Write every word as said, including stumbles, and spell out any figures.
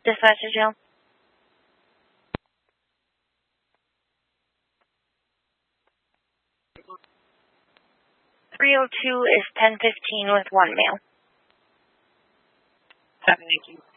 Dispatch to jail. three oh two is ten fifteen with one male. Thank you.